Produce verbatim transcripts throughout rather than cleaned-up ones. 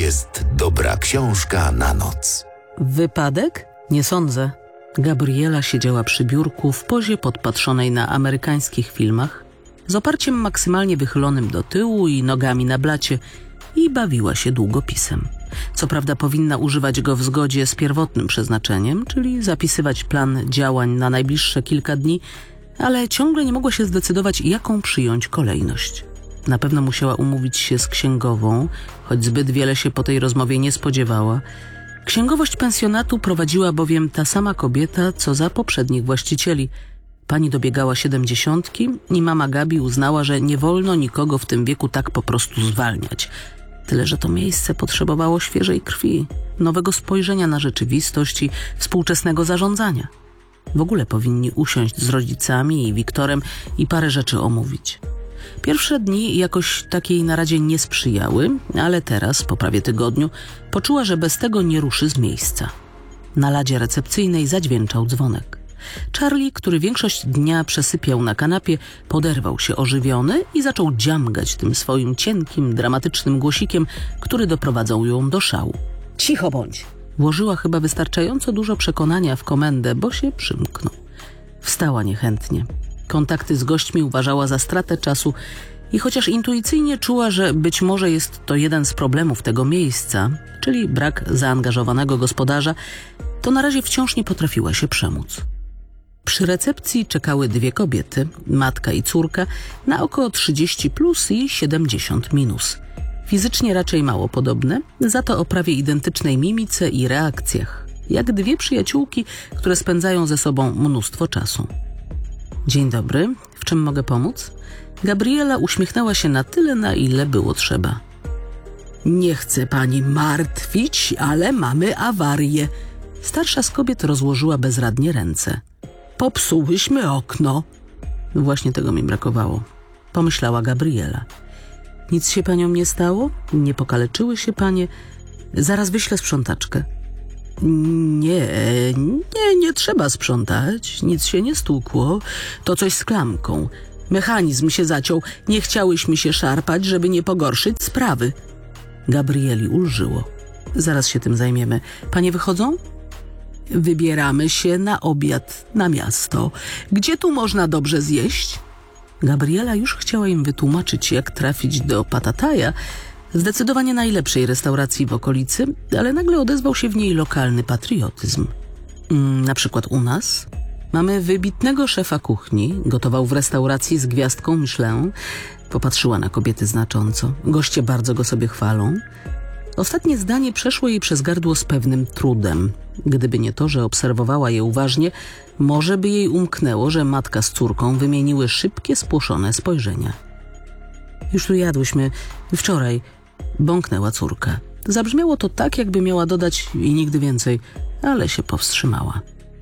jest dobra książka na noc. Wypadek? Nie sądzę. Gabriela siedziała przy biurku w pozie podpatrzonej na amerykańskich filmach, z oparciem maksymalnie wychylonym do tyłu i nogami na blacie i bawiła się długopisem. Co prawda powinna używać go w zgodzie z pierwotnym przeznaczeniem, czyli zapisywać plan działań na najbliższe kilka dni, ale ciągle nie mogła się zdecydować, jaką przyjąć kolejność. Na pewno musiała umówić się z księgową, choć zbyt wiele się po tej rozmowie nie spodziewała. Księgowość pensjonatu prowadziła bowiem ta sama kobieta, co za poprzednich właścicieli. Pani dobiegała siedemdziesiątki i mama Gabi uznała, że nie wolno nikogo w tym wieku tak po prostu zwalniać. Tyle, że to miejsce potrzebowało świeżej krwi, nowego spojrzenia na rzeczywistość i współczesnego zarządzania. W ogóle powinni usiąść z rodzicami i Wiktorem i parę rzeczy omówić. Pierwsze dni jakoś takiej naradzie nie sprzyjały, ale teraz, po prawie tygodniu, poczuła, że bez tego nie ruszy z miejsca. Na ladzie recepcyjnej zadźwięczał dzwonek. Charlie, który większość dnia przesypiał na kanapie, poderwał się ożywiony i zaczął dziamgać tym swoim cienkim, dramatycznym głosikiem, który doprowadzał ją do szału. Cicho bądź! Włożyła chyba wystarczająco dużo przekonania w komendę, bo się przymknął. Wstała niechętnie. Kontakty z gośćmi uważała za stratę czasu i chociaż intuicyjnie czuła, że być może jest to jeden z problemów tego miejsca, czyli brak zaangażowanego gospodarza, to na razie wciąż nie potrafiła się przemóc. Przy recepcji czekały dwie kobiety, matka i córka, na około trzydzieści plus i siedemdziesiąt minus. Fizycznie raczej mało podobne, za to o prawie identycznej mimice i reakcjach, jak dwie przyjaciółki, które spędzają ze sobą mnóstwo czasu. Dzień dobry, w czym mogę pomóc? Gabriela uśmiechnęła się na tyle, na ile było trzeba. Nie chcę pani martwić, ale mamy awarię. Starsza z kobiet rozłożyła bezradnie ręce. Popsułyśmy okno. Właśnie tego mi brakowało, pomyślała Gabriela. Nic się paniom nie stało? Nie pokaleczyły się panie? Zaraz wyślę sprzątaczkę. Nie, nie, nie trzeba sprzątać. Nic się nie stukło. To coś z klamką. Mechanizm się zaciął. Nie chciałyśmy się szarpać, żeby nie pogorszyć sprawy. Gabrieli ulżyło. Zaraz się tym zajmiemy. Panie wychodzą? Wybieramy się na obiad na miasto. Gdzie tu można dobrze zjeść? Gabriela już chciała im wytłumaczyć, jak trafić do Patataja, zdecydowanie najlepszej restauracji w okolicy, ale nagle odezwał się w niej lokalny patriotyzm. Mm, na przykład u nas mamy wybitnego szefa kuchni, gotował w restauracji z gwiazdką Michelin. Popatrzyła na kobiety znacząco. Goście bardzo go sobie chwalą. Ostatnie zdanie przeszło jej przez gardło z pewnym trudem. Gdyby nie to, że obserwowała je uważnie, może by jej umknęło, że matka z córką wymieniły szybkie, spłoszone spojrzenia. Już tu jadłyśmy wczoraj, bąknęła córka. Zabrzmiało to tak, jakby miała dodać i nigdy więcej, ale się powstrzymała.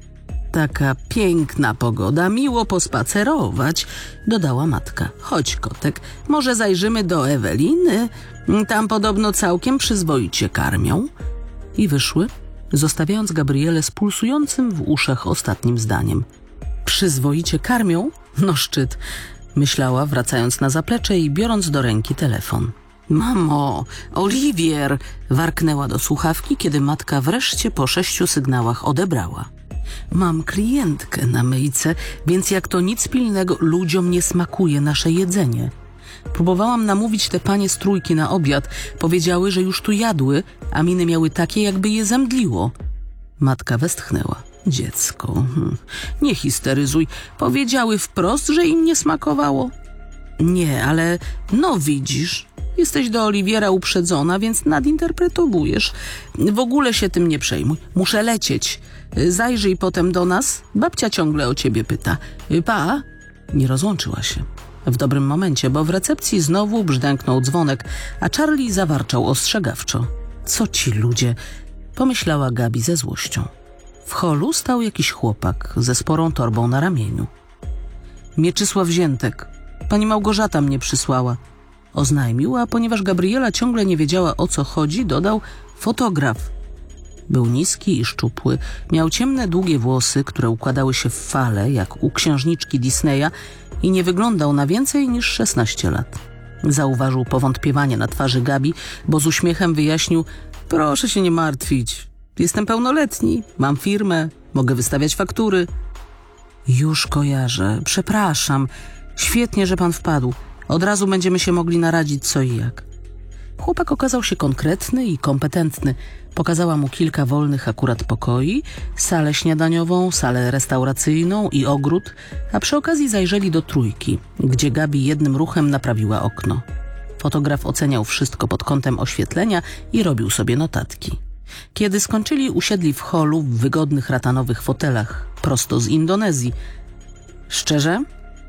Taka piękna pogoda, miło pospacerować, dodała matka. Chodź, kotek, może zajrzymy do Eweliny? Tam podobno całkiem przyzwoicie karmią. I wyszły, zostawiając Gabrielę z pulsującym w uszach ostatnim zdaniem. Przyzwoicie karmią? No szczyt, myślała, wracając na zaplecze i biorąc do ręki telefon. Mamo, Oliwier! Warknęła do słuchawki, kiedy matka wreszcie po sześciu sygnałach odebrała. Mam klientkę na myjce, więc jak to nic pilnego, ludziom nie smakuje nasze jedzenie. Próbowałam namówić te panie z trójki na obiad. Powiedziały, że już tu jadły, a miny miały takie, jakby je zemdliło. Matka westchnęła. Dziecko, hmm. nie histeryzuj. Powiedziały wprost, że im nie smakowało? Nie, ale no widzisz, jesteś do Oliwiera uprzedzona, więc nadinterpretowujesz. W ogóle się tym nie przejmuj. Muszę lecieć. Zajrzyj potem do nas. Babcia ciągle o ciebie pyta. Pa? Nie rozłączyła się. W dobrym momencie, bo w recepcji znowu brzdęknął dzwonek, a Charlie zawarczał ostrzegawczo. Co ci ludzie? Pomyślała Gabi ze złością. W holu stał jakiś chłopak ze sporą torbą na ramieniu. Mieczysław Ziętek. Pani Małgorzata mnie przysłała. Oznajmił, a ponieważ Gabriela ciągle nie wiedziała, o co chodzi, dodał fotograf. Był niski i szczupły, miał ciemne, długie włosy, które układały się w fale, jak u księżniczki Disneya, i nie wyglądał na więcej niż szesnaście lat. Zauważył powątpiewanie na twarzy Gabi, bo z uśmiechem wyjaśnił: proszę się nie martwić. Jestem pełnoletni, mam firmę, mogę wystawiać faktury. Już kojarzę, przepraszam. Świetnie, że pan wpadł. Od razu będziemy się mogli naradzić co i jak. Chłopak okazał się konkretny i kompetentny. Pokazała mu kilka wolnych akurat pokoi, salę śniadaniową, salę restauracyjną i ogród, a przy okazji zajrzeli do trójki, gdzie Gabi jednym ruchem naprawiła okno. Fotograf oceniał wszystko pod kątem oświetlenia i robił sobie notatki. Kiedy skończyli, usiedli w holu w wygodnych ratanowych fotelach, prosto z Indonezji. Szczerze?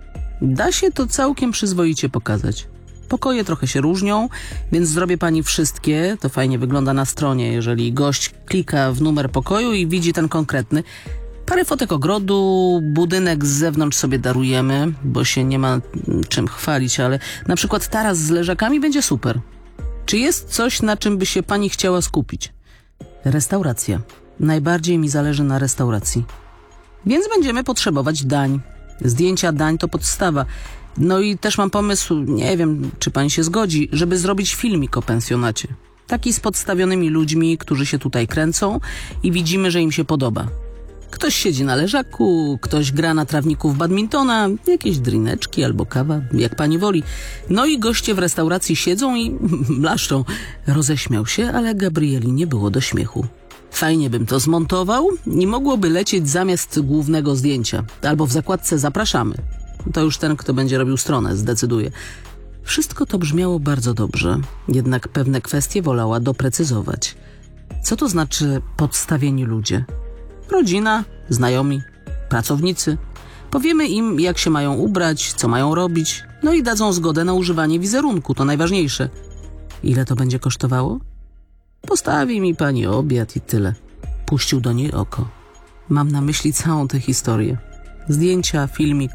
Da się to całkiem przyzwoicie pokazać. Pokoje trochę się różnią, więc zrobię pani wszystkie. To fajnie wygląda na stronie, jeżeli gość klika w numer pokoju i widzi ten konkretny. Parę fotek ogrodu, budynek z zewnątrz sobie darujemy, bo się nie ma czym chwalić, ale na przykład taras z leżakami będzie super. Czy jest coś, na czym by się pani chciała skupić? Restauracja. Najbardziej mi zależy na restauracji. Więc będziemy potrzebować dań. Zdjęcia dań to podstawa. No i też mam pomysł, nie wiem, czy pani się zgodzi, żeby zrobić filmik o pensjonacie. Taki z podstawionymi ludźmi, którzy się tutaj kręcą i widzimy, że im się podoba. Ktoś siedzi na leżaku, ktoś gra na trawniku w badmintona, jakieś drineczki albo kawa, jak pani woli. No i goście w restauracji siedzą i mlaszczą. Roześmiał się, ale Gabrieli nie było do śmiechu. Fajnie bym to zmontował i mogłoby lecieć zamiast głównego zdjęcia. Albo w zakładce zapraszamy. To już ten, kto będzie robił stronę, zdecyduje. Wszystko to brzmiało bardzo dobrze, jednak pewne kwestie wolała doprecyzować. Co to znaczy podstawieni ludzie? Rodzina, znajomi, pracownicy. Powiemy im, jak się mają ubrać, co mają robić, no i dadzą zgodę na używanie wizerunku, to najważniejsze. Ile to będzie kosztowało? Postawi mi pani obiad i tyle. Puścił do niej oko. Mam na myśli całą tę historię. Zdjęcia, filmik.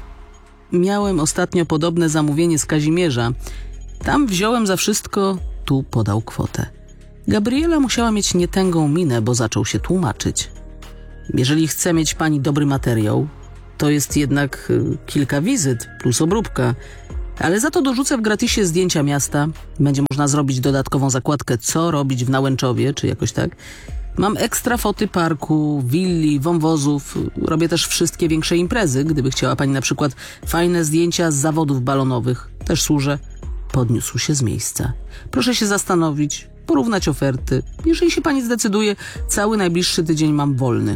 Miałem ostatnio podobne zamówienie z Kazimierza. Tam wziąłem za wszystko, tu podał kwotę. Gabriela musiała mieć nietęgą minę, bo zaczął się tłumaczyć. Jeżeli chce mieć pani dobry materiał, to jest jednak y, kilka wizyt plus obróbka, ale za to dorzucę w gratisie zdjęcia miasta. Będzie można zrobić dodatkową zakładkę, co robić w Nałęczowie, czy jakoś tak. Mam ekstra foty parku, willi, wąwozów. Robię też wszystkie większe imprezy, gdyby chciała pani na przykład fajne zdjęcia z zawodów balonowych. Też służę. Podniósł się z miejsca. Proszę się zastanowić, porównać oferty. Jeżeli się pani zdecyduje, cały najbliższy tydzień mam wolny.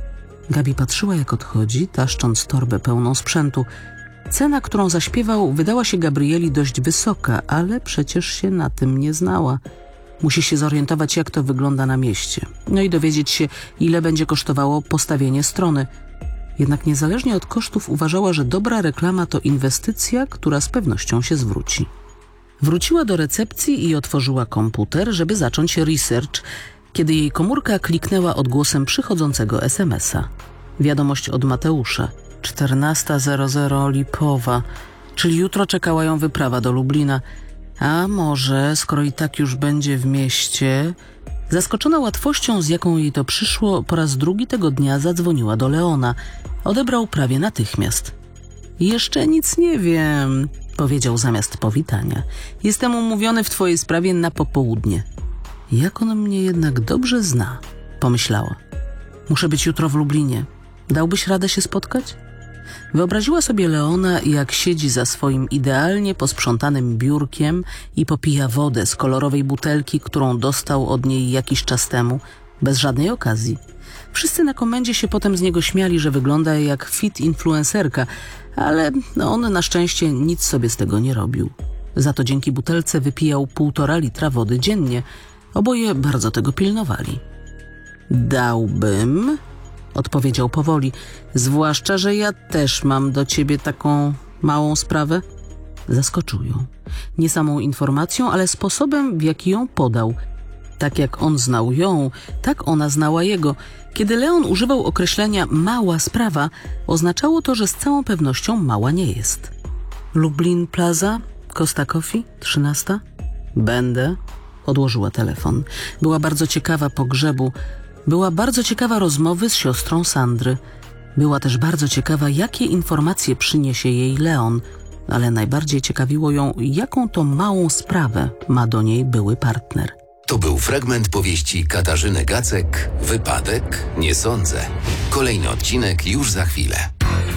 Gabi patrzyła, jak odchodzi, taszcząc torbę pełną sprzętu. Cena, którą zaśpiewał, wydała się Gabrieli dość wysoka, ale przecież się na tym nie znała. Musi się zorientować, jak to wygląda na mieście. No i dowiedzieć się, ile będzie kosztowało postawienie strony. Jednak niezależnie od kosztów uważała, że dobra reklama to inwestycja, która z pewnością się zwróci. Wróciła do recepcji i otworzyła komputer, żeby zacząć research, kiedy jej komórka kliknęła odgłosem przychodzącego es em es a. Wiadomość od Mateusza. czternasta zero zero Lipowa, czyli jutro czekała ją wyprawa do Lublina. A może, skoro i tak już będzie w mieście... Zaskoczona łatwością, z jaką jej to przyszło, po raz drugi tego dnia zadzwoniła do Leona. Odebrał prawie natychmiast. Jeszcze nic nie wiem, powiedział zamiast powitania. Jestem umówiony w twojej sprawie na popołudnie. Jak on mnie jednak dobrze zna, pomyślała. Muszę być jutro w Lublinie. Dałbyś radę się spotkać? Wyobraziła sobie Leona, jak siedzi za swoim idealnie posprzątanym biurkiem i popija wodę z kolorowej butelki, którą dostał od niej jakiś czas temu, bez żadnej okazji. Wszyscy na komendzie się potem z niego śmiali, że wygląda jak fit influencerka, ale on na szczęście nic sobie z tego nie robił. Za to dzięki butelce wypijał półtora litra wody dziennie. Oboje bardzo tego pilnowali. Dałbym... odpowiedział powoli. Zwłaszcza, że ja też mam do ciebie taką małą sprawę. Zaskoczył ją. Nie samą informacją, ale sposobem, w jaki ją podał. Tak jak on znał ją, tak ona znała jego. Kiedy Leon używał określenia mała sprawa, oznaczało to, że z całą pewnością mała nie jest. Lublin Plaza? Costa Coffee? Trzynasta? Będę. Odłożyła telefon. Była bardzo ciekawa pogrzebu. Była bardzo ciekawa rozmowy z siostrą Sandry. Była też bardzo ciekawa, jakie informacje przyniesie jej Leon. ale najbardziej ciekawiło ją, jaką to małą sprawę ma do niej były partner. To był fragment powieści Katarzyny Gacek, Wypadek? Nie sądzę. Kolejny odcinek już za chwilę.